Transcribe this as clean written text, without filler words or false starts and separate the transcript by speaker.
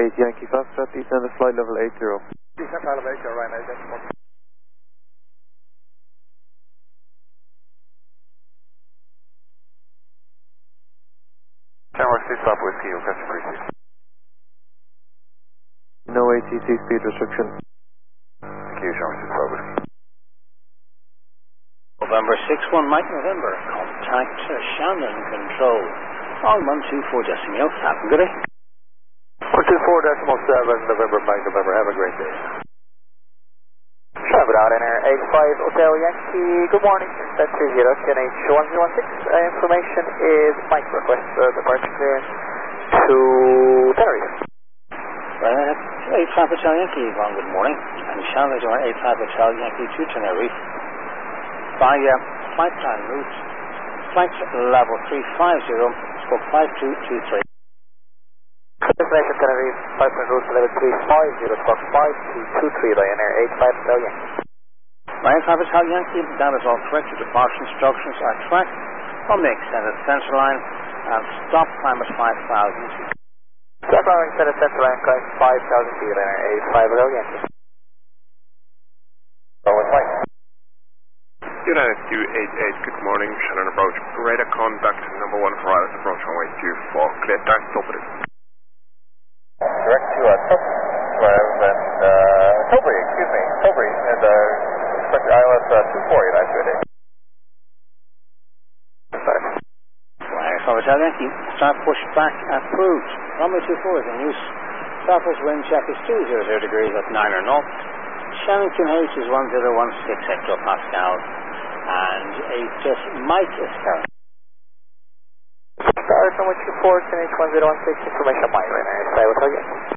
Speaker 1: Yankee Foxtrot, descend to flight level 80.
Speaker 2: Descent flight level 80, Ryanair,
Speaker 3: Tower 6 up whiskey, you'll catch a free seat.
Speaker 1: No ATC speed restriction.
Speaker 3: Thank you, Tower 6 up whiskey.
Speaker 4: November 61, Mike November, contact Shannon Control. On 124 decimal, have a good day.
Speaker 3: 124.7, November, Mike November, have a great day.
Speaker 2: Travel out in Air 85 Hotel Yankee, good morning, that's 30 QNH 1016. Information is Mike, request departure clearance to Tenerife.
Speaker 4: Right, 85 Hotel Yankee, good morning. And Shannon Control 85 Hotel Yankee to Tenerife. By flight plan route, flight level 350, scope 5223.
Speaker 2: Destination Tenerife, flight plan route level 350, scope 5223, Ryanair 85 Hotel Yankee.
Speaker 4: Ryanair 85 Hotel Yankee, that is all correct. Your departure instructions are tracked on the extended central line and stop climb at 5,000.
Speaker 2: Stop climb extended central line, climb 5,000 feet, Ryanair 85 Hotel Yankee.
Speaker 3: With Mike.
Speaker 5: United 288, good morning, Shannon approach, radar contact number 1 for Isles approach runway 24, clear time, stop it.
Speaker 3: Direct to Tilbury, and expect the ILS 24, United 288.
Speaker 4: Sorry. Ryanair 85 Hotel Yankee, start push back approved. Runway 24 is in use. Southwest wind check is 200 degrees at 9 or north. Shannon QNH is 1016 hectopascals. And just Mike is current.
Speaker 2: Start number 24, QNH 1016, information Mike, Ryanair 85 Hotel Yankee.